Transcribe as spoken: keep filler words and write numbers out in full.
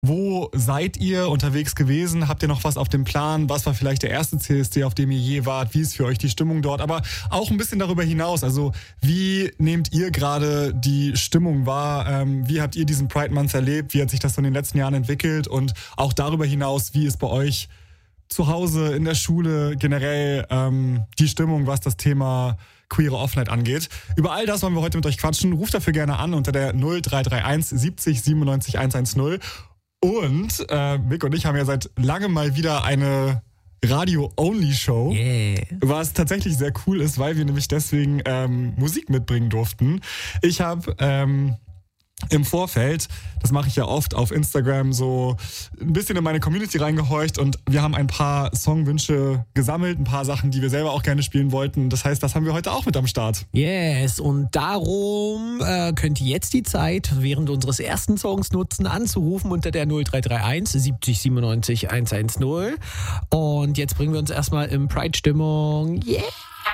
Wo seid ihr unterwegs gewesen? Habt ihr noch was auf dem Plan? Was war vielleicht der erste C S D, auf dem ihr je wart? Wie ist für euch die Stimmung dort? Aber auch ein bisschen darüber hinaus. Also wie nehmt ihr gerade die Stimmung wahr? Ähm, wie habt ihr diesen Pride Month erlebt? Wie hat sich das so in den letzten Jahren entwickelt? Und auch darüber hinaus, wie ist bei euch zu Hause, in der Schule generell ähm, die Stimmung, was das Thema queere Offenheit angeht? Über all das wollen wir heute mit euch quatschen. Ruft dafür gerne an unter der null drei drei eins siebzig siebenundneunzig hundertzehn. Und äh, Mick und ich haben ja seit langem mal wieder eine Radio-Only-Show, Yeah. was tatsächlich sehr cool ist, weil wir nämlich deswegen ähm, Musik mitbringen durften. Ich habe ähm, im Vorfeld, das mache ich ja oft auf Instagram, so ein bisschen in meine Community reingehorcht und wir haben ein paar Songwünsche gesammelt, ein paar Sachen, die wir selber auch gerne spielen wollten. Das heißt, das haben wir heute auch mit am Start. Yes, und darum äh, könnt ihr jetzt die Zeit während unseres ersten Songs nutzen, anzurufen unter der null drei drei eins siebzig siebenundneunzig hundertzehn. Und jetzt bringen wir uns erstmal in Pride-Stimmung. Yeah!